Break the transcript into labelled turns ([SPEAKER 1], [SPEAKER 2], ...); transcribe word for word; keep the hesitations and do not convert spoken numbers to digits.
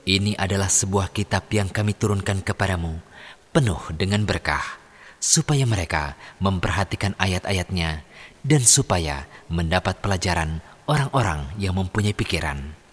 [SPEAKER 1] Ini adalah sebuah kitab yang kami turunkan kepadamu, penuh dengan berkah, supaya mereka memperhatikan ayat-ayatnya dan supaya mendapat pelajaran orang-orang yang mempunyai pikiran.